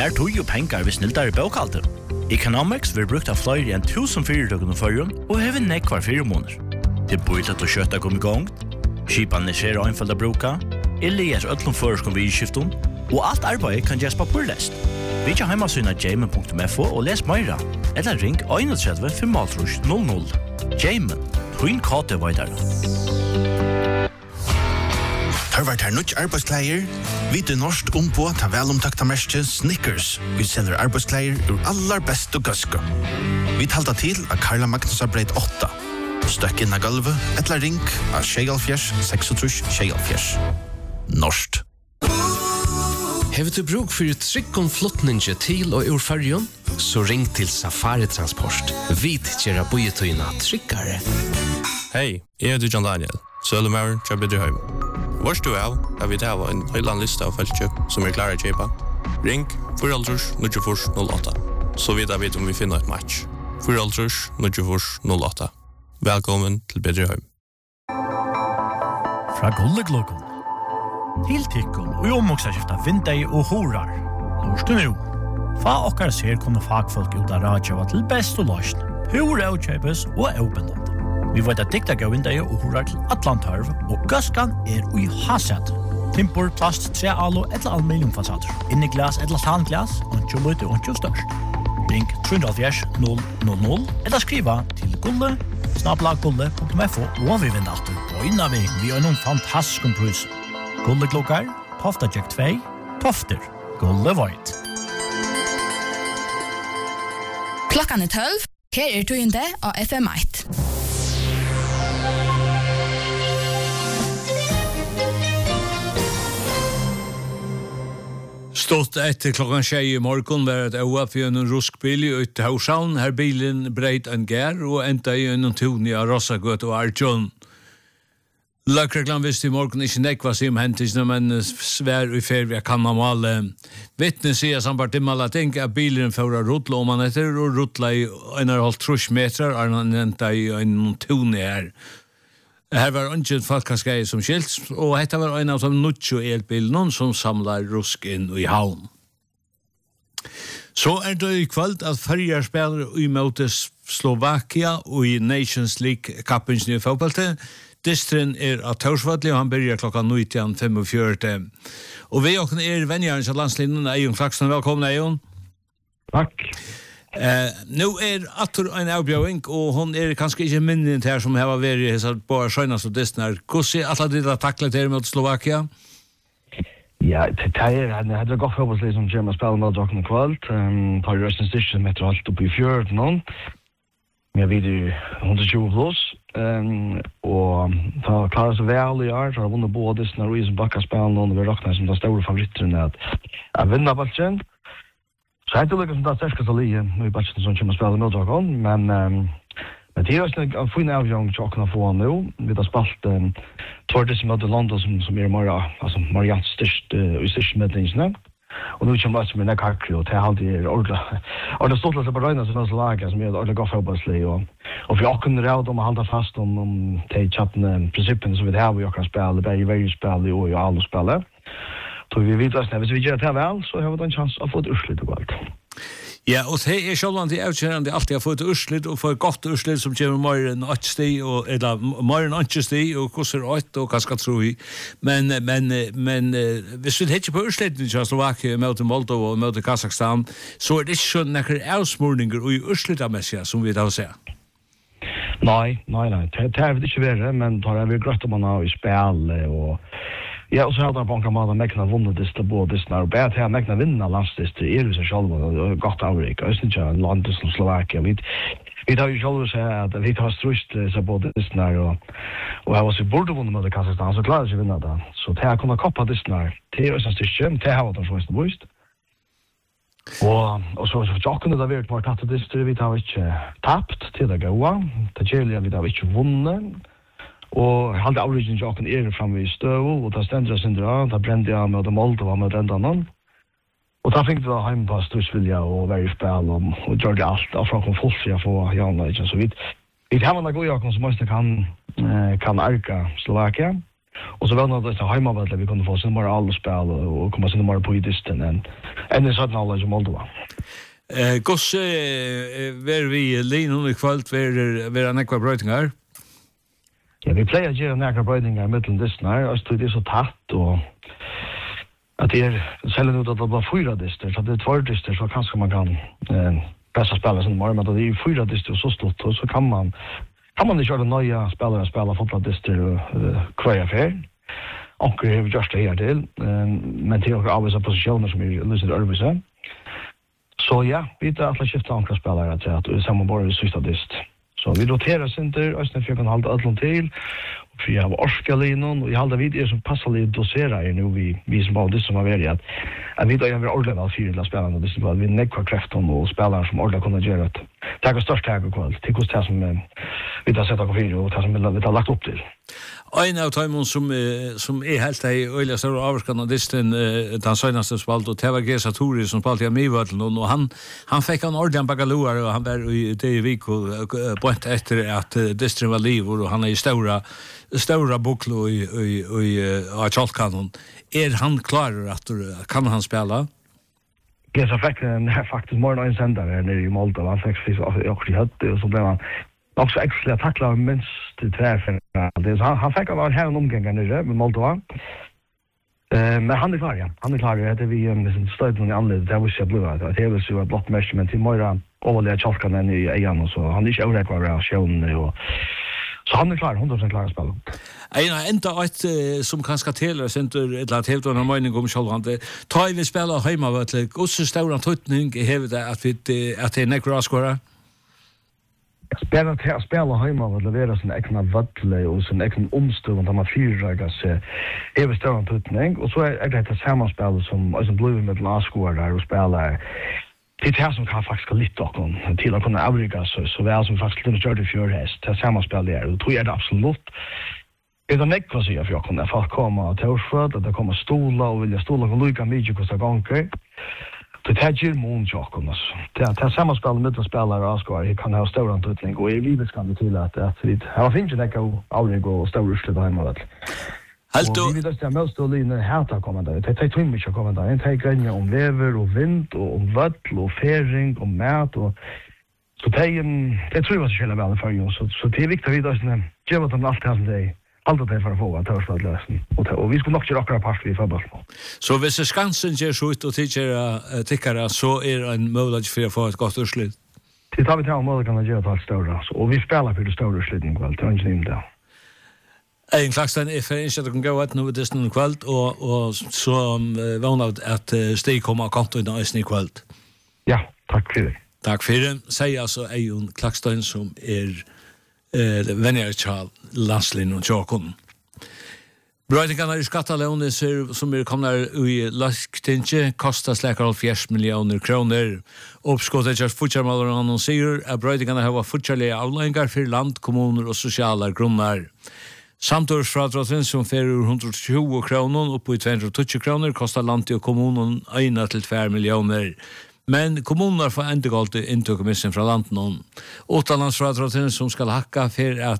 Spær tog og penger ved snilldare bøkalter. Economics vil brukt av flere enn 1000 fyrirtøkken og førjen, og hever nekvar 4 måneder. Det bøylet og kjøttet kom i gang, skipan er og einfalda bruka, eller ødlom føreskom vi i skiften, og alt arbeid kan gjøres papurlest. Vi kan heimasyna jamen.fo og les meira, eller ring 31 500. Jamen, hun kate veidare. Harvard har nødt arbeidsklæger. Vi til norsk på ta velomtakta merke Snickers. Vi selger arbeidsklæger ur allar best og gøske. Vi talta til av Karla Magnus Breit 8. Støkk inn av gulvet, etla ring av 26 Norskt. Hever du bruk for tryggom flottninge til og ur fargen? Så ring til Safari Transport. Vi tjera bojetøyna tryggare. Hei, jeg heter John Daniel. Sølumauer, Tjabidrihøym. Vars du har vi tava en høyland lista av feltkjøp som klare å kjøpa. Ring 4-0-08. Så vet om vi finner et match. 4-0-08. Velkommen til Bedrihøym. Fra Gulleglokon. Tiltikkon og omvoksaskifta vindei og horar. Norsk nu. Fa okkar ser kunne fagfolk ut av radjava til best og løsn. Hore og kjøpes og åpendant. Vi vet at dikta gav vindei og horar til Atlantarv, og gøskan ui haset. Timpor, plast, tre alo, etla aluminiumfasader. Inni glas, etla tanglas, ontjo løyte, ontjo størst. Ring 370 000, eller skriva til gulle@gulle.fo, og vi vinner alltid. Og innan vi har noen fantastisk pris. Gulleklokkar, Tofta Jack 2, Tofter, Gulle Void. Klokkan 12, her tøyende av FM1. Stått etter klokkan 6 i morgen var et øya for en ruskbil i Øytehausshavn. Her bilen breit en gær og enda i en tuni av Rossagøt og Arjun. Løkreglan visste i morgen ikke nekva sig hentisene, men svær i fer vi kan om alle. Vittnen sier sambart i Malating at bilen fører rutla om han etter, og rutla i 1,5 meter, er han enda i en tuni her. Her var ikke folkaskei som skilt, og dette var en av de 90 elbilene som samlar rusk inn i havn. Så det i kveld at Färjar spiller i møte Slovakia og i Nations League kappingen i fotballet. Distren av Torsvadli, og han begynner klokka 19:45. Og vi er vennjørens av landslinjen, Eion Klaksson. Velkommen, Eion. Takk. Nu atter en avbjøring, og hun kanskje ikke minnen til her som har vært i bare skjønnes og distner. Hvordan alle de taklet her mot Slovakia? Ja, det hadde gått fotballslig som kommer å spille med dere kveld. Tar røstens styrke med alt oppe i fjøret noen. Jeg vet jo 120 pluss. Og ta klarer seg vel i år. Så har vunnet både distner og i som bakka spiller noen. Vi råkner som de store favoritterne at vinner ballen. Så jeg tror ikke som det sterskeste lige, når vi bare som kommer å spille med dere. Men det er også en fin avgjøring til å kunne få nå. Vi har spilt Tordis med London som mer jans største medlingene. Og nå kommer vi med Nekakri, og det er alltid ordentlig. Og det stod litt på røyna som er laget, som er ordentlig godt fotballslig. Og vi har kunnet råd om å holde fast om de chattene prinsippene som vi har i åkere spil, bare i verjespil og i alle spillet. Så vi vet at hvis vi gjør det vel, så har vi en chans å få et urslit og alt. Ja, og det er sjølvan til avkjørende alltid har fått et urslit, og får et godt urslit som kommer mer enn 8 sti, eller mer enn 8 sti, og hvordan 8, og hva skal tro i. Men hvis vi tenker på ursliten til Slovakia, møte Moldova og møte Kazakstan, så det ikke sånn nekker avsmurninger og i urslitammessige, som vi da ser. Nei. Det har vi ikke vært, men det har vi grøtt om man har i spil, og ja, og så har det banket med at Mekna vunnet disse både disse, og bare til at Mekna vinner landsdisse, jo seg selv, og godt avrik, og ikke en land som Slovakia. Vi tar jo selv å si at vi tar strust seg både disse, og jeg var så burde vunnet med Kazakstan, så klarer jeg ikke vinne det. Så til jeg kunne koppa disse, til å styrke, til jeg har vært så bøyst. Og så kunne det vært bare tatt disse, vi har ikke tapt til det gode, det kjelige vi har ikke vunnet, og jeg hadde avgjørelsen til åkken fremme i støv, og da stendte jeg syndra, da brente jeg med Moldova med enda noen. Og da fikk vi hjemme på strusvilja og være i spil, og gjør det alt, og fra kom fullfri å få Janne, ikke? Så vi har man gode åkken som også kan arka Slovakia, Och så var det så hemma vad vi kunde få sin mer allspel och komma sin mer på i disten än så knowledge om Moldova. Gosse ver vi Linon i kvalt ver nekva brøytingar. Ja, vi pleier å gjøre nekva brøytingar mittelen disten her, og det så tatt, og at det selv ut at det var 4 dister, så det 2 dister, så kanskje man kan bästa spela som var, men det är 4 dister och så stort, och så kan man inte köra nya spelare spela fotbolldister och kvar affär. Och vi har just det här till, men till och avvisa positioner som är lustigt övervisa. Så ja, vi tar alla skifta andra spelare till att samma bara i sista dist. Så vi roterar sig inte, och sen kan hålla ödlån till. För jag har orskalinon, och jag håller vid som passar lite dosera er nu vi som bara det som har varit att vi då gör ordentligt av 4 spelarna, det är vi nekvar kraften och spelare som ordentligt kunna göra det. Det är störst här på kväll, till hos det som vi har sett av 4 och det som vi har lagt upp till. En av Taimon som helt i öliga stora avskan av disten den senaste spalt, och det var Gesa Tori som spalt i Amivötlen, och han fick en ordentlig bagaloar, och han var i det i Vik och bort efter att disten var liv, och han är i stora buklo i Chalkanon. Han klar att kan han spela? Gesa fick faktiskt mer än en sändare nere i Moldova. Han fick också i hötte, och så blev han också extra tacklar minst till träffen. Han fick av här en omgång nere med Moldova. Men han är klar, ja. Han är klar. Det är vi med stöd i anledet. Det var så blåa. Det är väl så ett blått mesh, men till morgon överliga Chalkanen i Ejan, och så han är inte överräkvar av sjön, och så han är klar, 100% klar att spela. Enda ett som kanske telar center ett lat helt under mening om självande. Ta vi spela hemma vart och så stora tutning har det att det nekra skora. Spela hemma vart levereras en egna vattle och sin egen omstund där man fyrragar sig. Är stora tutning, och så är det ett sammanspel som blue med laskor där och spelar. Det är som kan faktiskt lite också till att kunna avrika så väl som faktiskt lite Jordi Fjörhäst. Det är sammanspel där, och tror jag det absolut. Det är nekva sig för jag kunde få komma till Torsföd, att det kommer stola och vilja stola och lycka mycket kosta gånger. Det här ger månjocken. Det är sammanspel med spelare och Asgård. Det kan ha stor antutning, och i livet kan det till att vi har finns det nekva avrika och stor urslut hemma. Och vi vet att mest av linjen här kommer där. Det är två mycket kommer där. Det är grejer om lever och vind och om vattl och färing och mat, och så det tror jag var så själva väl för ju, så det är viktigt att vi då såna ge vad de allt kan det. Allt det för att få att höra lösen. Och vi skulle nog köra akkurat pass vi fotboll. Så hvis Skansen ger så ut och tycker så är en möjlighet för att få ett gott urslut. Det tar vi till om kan göra ett stora, och vi spelar för det stora urslutet väl, tror jag inte. En Klaxton är för inte att kunna gå ut nu det är kvällt, och så vånat att steg komma konto i nästa kväll. Ja, tack för det. Tack för det. Säg alltså en Klaxton som är vänner till Lanslin och Jokon. Brötingarna i skattalånet som kommer i Lasktinge kostar släkar 40 miljoner kronor. Uppskottet är fortfarande annonserar att brötingarna har fortfarande avläggar för land, kommuner och sociala grunnar. Samtårsfradraten som fer 120 kronor upp i 220 kronor kostar landet och kommunen 1-2 miljoner. Men kommuner får inte gå till intökemissen från landet. Åtalandsfradraten som ska hacka för att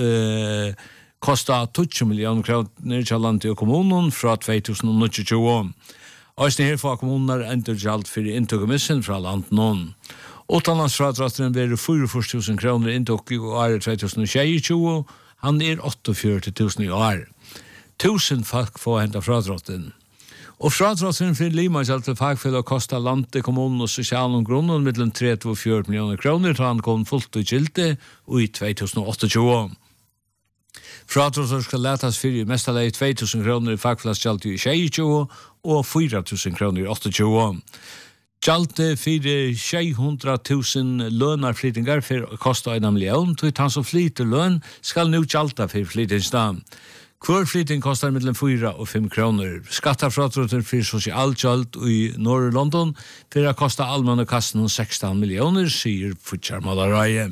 kosta 20 miljoner kronor till landet och kommunen från 2022. Östen här får kommuner inte galt för intökemissen från landet. Åtalandsfradraten blir 4 000 kronor intök i år 2022. Han 48 000 i år. 1000 folk får hända fradraten. Och fradraten för Limansjall till fagfäll och kostar landet, kommunen och sociala grunden mellan 3 och 4 miljoner kronor till han kom fullt och gilte i 2028. Fradraten ska lätas för mestadels 2 000 kronor i fagfällsgjalt i 2020 och 4 000 kronor i 2028. Gjallte för 600 000 lönarflytningar för kostar 1 miljon. Så han som flyter lön ska nu gjalta för flyttingsdagen. Kvar flytting kostar mellan 4 och 5 kronor. Skattafradraten för socialgjalt i norra London för att kosta allmänna kassan 16 miljoner, säger Futjarmalaraje.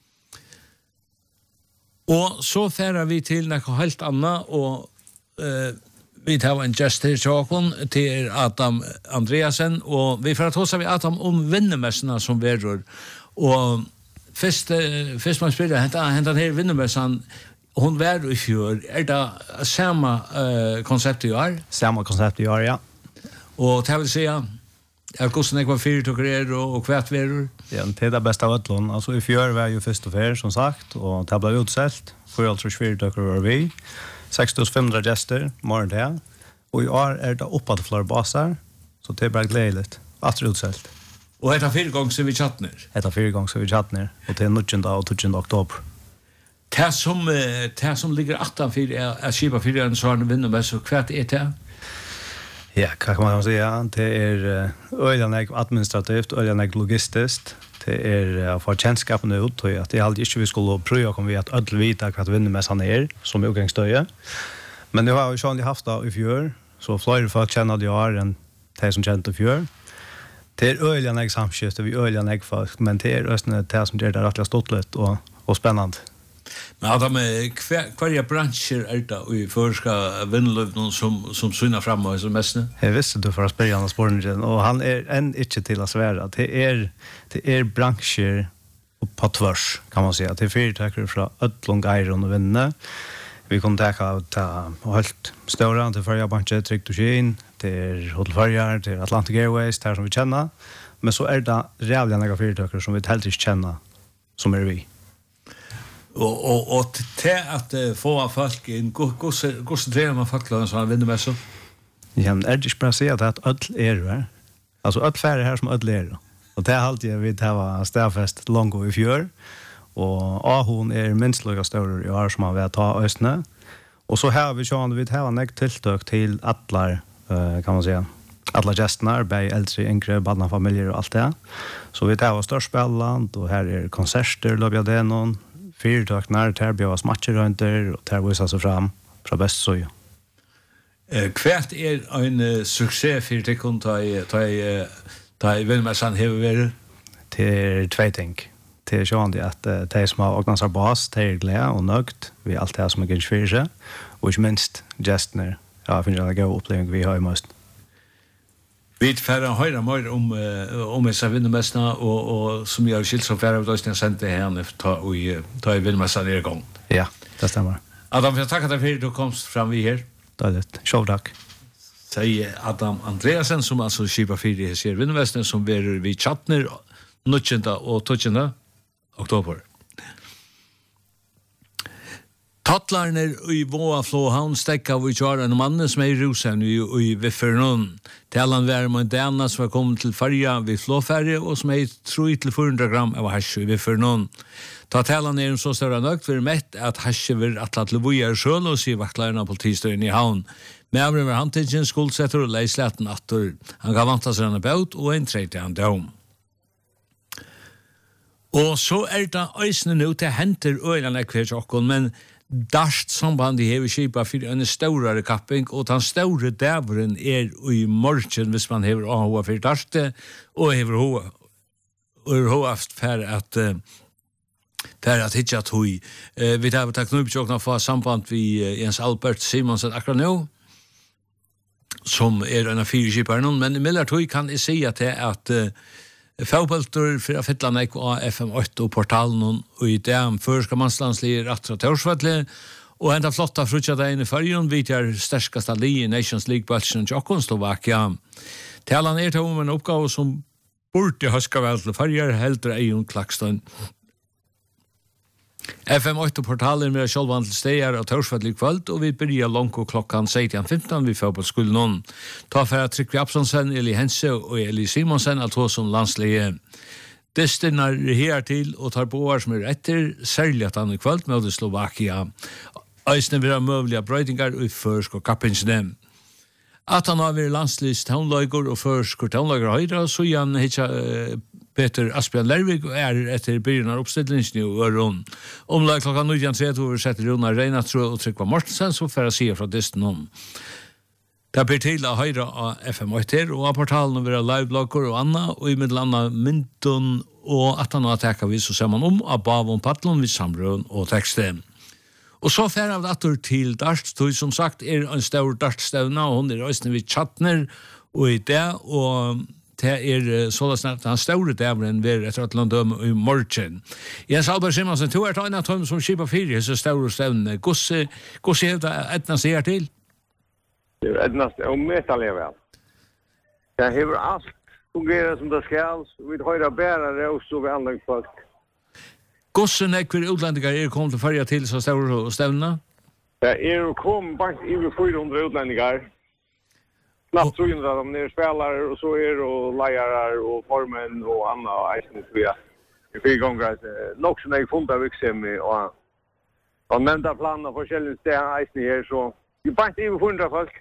Och så färar vi till något helt annat, och vi tar en gest till Tjåkon till Adam Andreasen, och vi får att hos vi Adam om vinnermässorna som verror. Och först man spelar hända här vinnermässan hon var i fjör. Det samma koncept i år? Samma koncept i år, ja. Och det vill säga hvordan jeg var fyrtøkker og kvært verur? Ja, det det bästa av ötlån. Alltså i fjör var ju först och fär, som sagt, och det blev utsält. Fyrtøkker var vi. 6.500 gäster, morgon det. Och i år det uppåt flera basar, så det bara glädligt. Att utsält. Och det 4 gånger så vi chattner? Det 4 gånger så vi chattner, och det 9. och 20. oktober. Det som ligger 18 är skipa 4 en sån vinner med så kvärt det. Ja, vad kan man säga? Det är öjlanägg administrativt, öjlanägg logistiskt. Det är för tjänstskapen ut och att det alltid inte vi skulle pröva om vi att ödel vita vad vinnermässan är som utgångsstöje. Men det har vi själv haft det i fjör, så fler folk känner det är än de som känner det i fjör. Det är öjlanägg samskifte, vi öjlanägg folk, men det är östene det som gör det rättligt stottligt och spännande. Men Adam, hvilke bransjer det i førska vinnløvnen som syner frem av som mestene? Jeg visste du for å spørre han av spørningen, og han enn ikke til å svære. Det er bransjer på tvers, kan man si. Det fyrtøkker fra Ødlund, Eiron og Vinne. Vi kunne ta helt større til Førjabanket, Trygt og Kien, til Hotel Førjar, til Atlantic Airways, der som vi kjenner. Men så det rævlig enn fyrtøkker som vi helt ikke kjenner, som vi. Og til at få folk inn, hvordan drev man folk til en vinner med så? Ja, men det ikke bare å si at ødel her. Altså ødel færre her som ødel Og det alltid vi tar stedfest langt i fjør. Og Ahon minst lukka større i år som har vært ta østene. Og så har vi sånn, vi tar nek tiltøk til atler, kan man säga. Alla gästerna, bei äldre, yngre, barnafamiljer och allt det. Så vi tar störspelland och här konserter, löbja det någon. Fyrtøknar, der bjøres matcher rundt der, og der viser seg fram fra best så. Hvert en suksess for tikkun ta i Vilmessan hever vært? Det 2 ting. Det sånn at de som har åknet seg bas, de glede og nøgt ved alt det som gynns fyrir seg, og ikke minst gestene. Ja, jeg finner en god oppleving vi har i møst. Vi får höra mer om dessa vinnermästarna och som jag har skilt som färre av Deutschland sände här ta i vinnermästarna i gång. Ja, det stämmer. Adam, jag tackar dig för att du komst fram vid här. Det är det. Själv tack. Säger Adam Andreasen som alltså skipar 4 ser vinnermästarna som är vid Chattner 19. och 20. oktober. Tattlarner i Våaflåhavn stekka vi kjører en mann som i Rosen i Viffernon. Talan var med Dana som var kommet til Farja vid Flåferje og som 300-400 gram av hasj i Viffernon. Ta talan en så større nøgt for mett at hasj vil atla til Vojar sjøl og sier vaktlarna politistøyen i havn. Med avren var hantidsjen skuldsetter og leislaten atter. Han gav vanta seg en baut og en 30 dom. Og så det øysene nå til henter øyene kversjokken, men Darst samband i hever skipa for en større kapping, og den større dæveren i morgen hvis man hever AHA for Darste, og hever HA for at hitja tog. Vi tar takk nøybjøkna for samband vi Jens Albert Simonsen akkurat nå, som en av 4 skiparen, men i millertog kan jeg si at det at Fåbølter for å fylle nek av FM8 og portalen og i det førska mannslandslige Ratra Tørsvattle og enda flotta frutja deg inn i Førjun vi tar sterskast li i Nations League-bølsen Jokkon Slovakia. Talan til om en oppgave som burde huska vel til Førjar heldur Eion Klakstøyn. FM8 portalen med sjølvandel steder av Tørsvattle kvöld og vi byrja langt klokkan 16:15 vi fotballskull noen. Ta for at Trygve Absalonsen, Eli Hense og Eli Simonsen at hos som landslige. Destinar her til og tar på år som etter, særlig at han i kvöld med Slovakia. Eisne vil ha møvelige brøydingar i førsk og kappinsene. At han har vært landslist townløyger og førsk og townløyger høyre, så igjen hittar Peter Asbjørn Lervig etter byrjen av oppstillingen i Øron. Omlag klokka 19.30 vi setter Rona Reinatrø og Trygva Mortensen, så får jeg si fra dysten om. Det blir til å høyre av FM8 her, og av portalen vil ha liveblogger og anna, og i middelandet mynden og at han har tekket vi så ser man om av Bavon Patlon vid samrøen og teksten. Og så fer av dator til Darst, som sagt en stor Darststevna, og hun østene vid Chattner, og i det, og det så snart han store dævren ved etter at London i morgen. Jens Albert Simonsen, du er en av dem som skipper fire, så store stevne. Hvordan er det Edna sier til? Det er Edna og metallet vel. Det hever alt fungerer som det skal, vi høyre bærere også ved anleggsfolk. Hvordan er hver utlendinger kommet til førje til så store stevne? Det kommet bare over 400 utlendinger. Knappt 300 av dem spelare och så och lejare och formen och andra eisen tror jag. Vi fick igång nog så när jag funta vuxen och nämnda planer för själva ställen eisen här så vi bara inte 100 folk.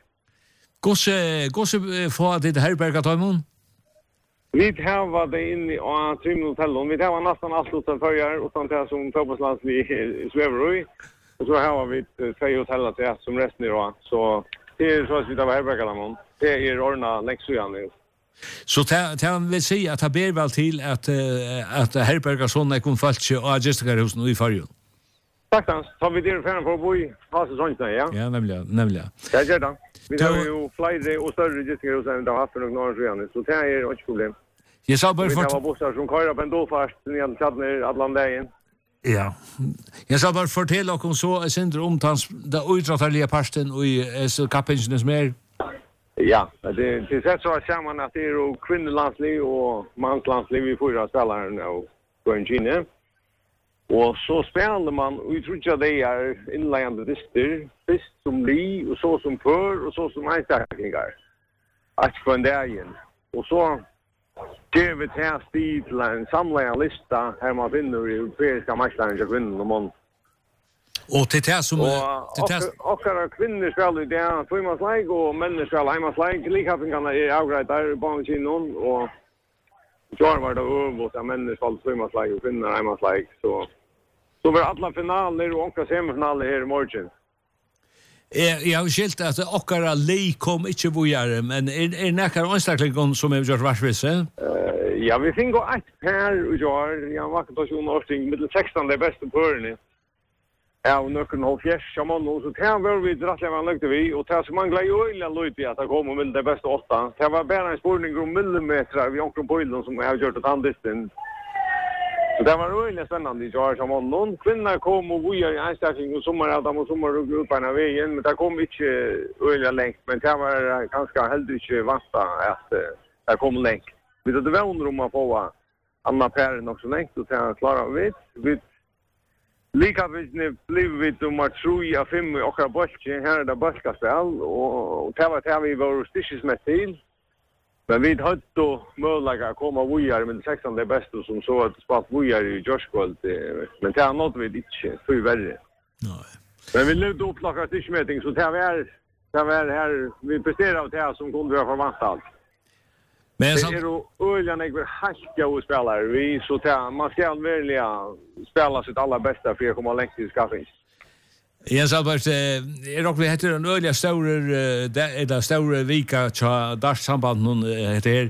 Gosse få det här bergatomon. Vi har det inne och trimhotellon. Vi har nästan allt utan förjar utan det som fotbollsland vi svävar i. Och så har vi tre hotell till som resten är så det är så att vi tar herbergatomon. Det är ordna längst så igen. Så det vill säga att det ber väl till att herberga såna konfaltje och agestakar nu i Färjön. Tack så vi det för på boy har säsongen ja. Ja, nämligen. Det gör det. Vi har ju flyg och större agestakar och det har haft några år så det är inte problem. Jag sa bara för att bossar som kör upp en då fast i chatten Atlanten. Ja. Jag sa bara fortälla och så syndrom om tans det utrataliga parten och i så kapingens mer. Ja, det sätt så att samman att det är kvinnolandsliv och manslandsliv i fyra spelare nu på en Kina. Och så spelar man vi tror att det är inländande dister, fist som li och så som för och så som einstackingar. Att få en där igen. Och så ger vi till till en samlad lista här man vinner i europeiska mästarna kvinnor och män. Och till det som och kvinnor spelar det tvåmanslag och män spelar hemmaslag likafingarna är avgrejt där på banan och så var det över att män spelar tvåmanslag och kvinnor hemmaslag så var alla finaler och också semifinaler här i morgon. Jag har skilt att okkara lei kom inte vojare men är näkar anställningen som är gjort varsvisse. Ja, vi fick gå ett per och jag var på station Austin med 16 det bästa pörne. Ja, och nökken håll fjärs som man så kan väl vi dra lämna lugnt vi och ta så manglar ju illa lite att det kommer med det bästa 8. Det var bara en spårning om millimeter vi omkring på illen som jag har gjort ett handdistans. Så det var väldigt spännande jag som någon kvinna kom och vi är anställning och sommar att de sommar och grupperna vägen men det kom inte öliga längt men det var ganska heldigt vanta att det kom längt. Vi det var under om att få andra pären också längt och ta klara vi lika vi blev vi nummer 3 av 5 och akkurat bollen här där basketspel och det var vi var stisches med till. Men vi hade då möjlighet att komma vidare med 16 det bästa som så att spalt vidare i Joshgold men det har nått vi inte för värre. Nej. Men vi levde upp några stischmätning så det var här vi presterade det som kunde vara förväntat. Men det är då öljan är hacka och spelare vi så att man ska välja spela sitt allra bästa för att komma längst i skaffing. Jens Albert, vi heter en öliga stora vika tja dagsamband nun heter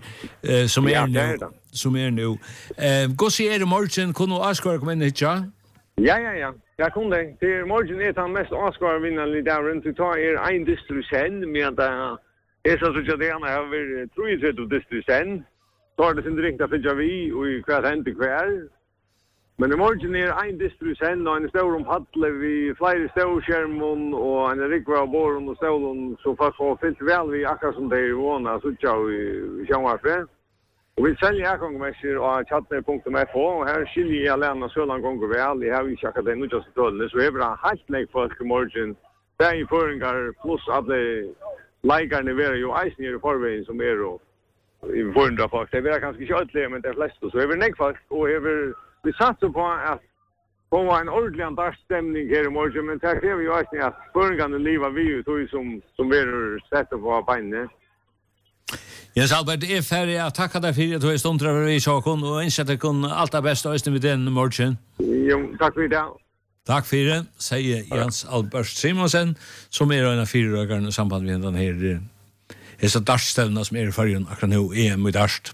som är nu. Gå se det morgon kunde Oscar komma in hit ja? Ja. Jag kunde. Det är morgon är han mest Oscar vinnaren där runt att ta en distribution med det så att det ena har vi tror ju det distribution. Så det inte riktigt att vi och kvart hänt kvar. Men i morgen en distribution og en stor padle vi flere storskjermen og en rikvar boren og stolen så fast får fyllt vel vi akkurat som det er vana så tjau i sjånvarfre. Og vi selger akkurat og chatner.fo og her skiljer jeg alene sølan gonger vel. Jeg har ikke akkurat det nødvendig tålene så er det helt nek folk i morgen. Det er i føringar pluss alle leikerne være jo eisen i forveien som er i forundra folk. Det er kanskje ikke alle men det er flest så er det nek folk og vi satsar på att få en ordentlig andagsstämning här i morgon, men det kräver ju också att föregående liv av vi tog som vi har sett på beinne. Jens Albert, är färdig att tacka dig för att du är stånd över i saken och inse att det kun allt är bäst och vid den morgon. Jo, tack för det. Tack för det, säger Jens Albert Simonsen, som är en av 4 dagar i samband med den här så dagsställena som är i Färjön akkurat nu EM i Darst.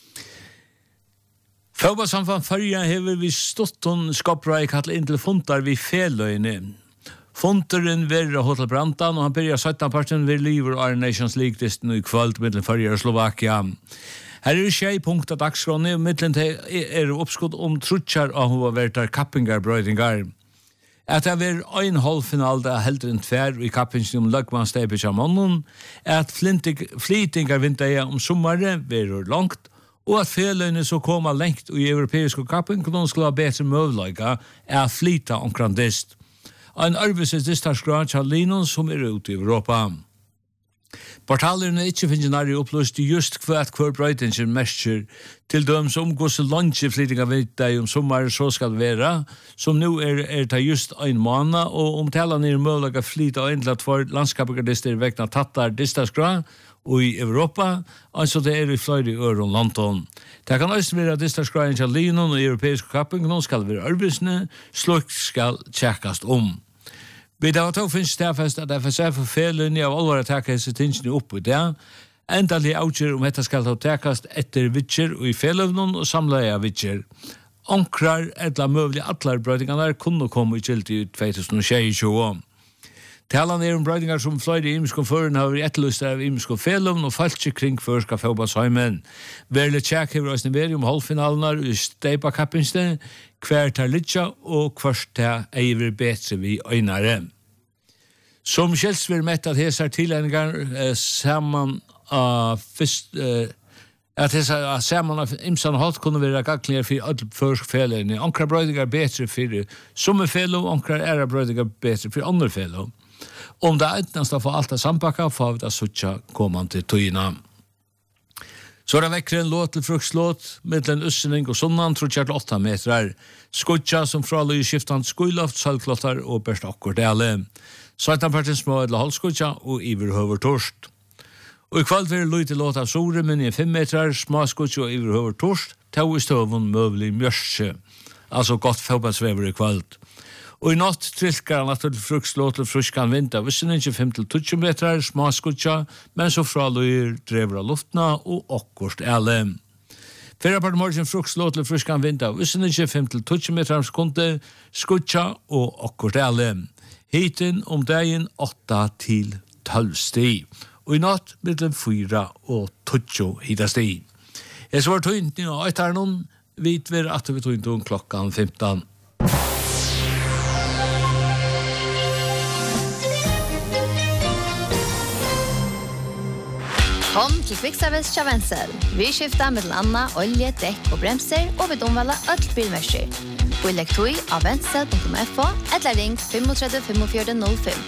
Fotballsamfunn Färja hever vi stått hon skapra i kattel inn til fontar vi feløyne. Fonteren verre Hotel Brantan, og han byrja 17 parten ved Liver og Iron Nations League-disten i kvöld mellom Färja og Slovakia. Her er 6 punkter dagskrone, og mittlen er oppskott om trutjar og hovedvertar kappingarbrøydingar. At det er en halvfinal det er heldre enn tver i kappingen om Løgmannssteipet av mannen, at flytingar vinter om sommaren verer langt, og at feløyne så kommer lengt i europeiske kapping, kunne skulle ha bedre møvleika er flyta omkring dist. En arbeidses distansgrad av linon som er ute i Europa. Portalerne ikke finner nærmere opplyst just hver brøytingen mestjer til dem som går så langt i flytting av vinter om sommaren så skal det være, som nå er det just en måned, og om talene er mulig å flytte og endelig for landskapegardister vekna tattar distansgrad og i Europa, altså det er i flere øre om London. Det kan også være distansgraden til linon og europeisk kapping, nå skal det være arbeidsene, slik skal tjekkast om. Vi da tog finnes stedfest at FSF for felunni av alvor at takka hese tingene opp i det. Endelig avgjør om dette skal ta takkast etter vitser og i felunnon og samleie av vitser. Onkrar etla møvlig atlar brøydingarna kunne komme i kjelt i 2022. Talan er om brøydingar som fløyde i imisk og føren har vært etterlyst av imisk og felunn og falsk kring førska Faubansheimen. Verle tjekk hever oss niveri om halvfinalene i Steipa-kappinste, hver tar litja og kvart tar eiver betre vi øynare. Som kjelds vil mette at hesar tilhengar saman av at hesar saman av imsan og halt kunne være gaglingar for alle førsk felene. Onkrar brøydingar betre for sommerfelo, onkrar æra brøydingar betre for andre felo. Om det etnast å få alt av sambakka, får vi da suttja kommande tøyina. Så er det vekkere en låt til frukslåt, mittlen ussening og sunnan, tror jeg til 8 metrar. Skutja som fraløy skiftan skuiloft, salklottar og berst akkurat alle. Svartanparten små eller halvskutja og iverhøver torst. Og i kveld vil det lyd til låt av Sore, men i 5 metrar, små skutja og iverhøver torst, tau i støvun møvlig mjørse. Altså godt faubansvever i kveld. Og i natt trilkar han at det frukslåt til fruskan vind av vissening 5-20 metrar, små skutja, men så fraløyer drever av luftna og akkurst alle. Fyrra part morgen frukslåt til fruskan vind av vissening 5-20 metrar sekunde, skutja og akkurst alle. Hiten om dagen 8-12 sti. Og i natt mellom 4 og 20 hita sti. Jeg svar tøynt nå etter noen, vet vi at vi tøynt om klokkan 15. Kom til Kvickservice Chavensel. Vi skifter med landa, olje, dekk og bremser, og vi omvalder alt bilmersker. Vi legger tog av vensel.fo, eller ring 35 45 05.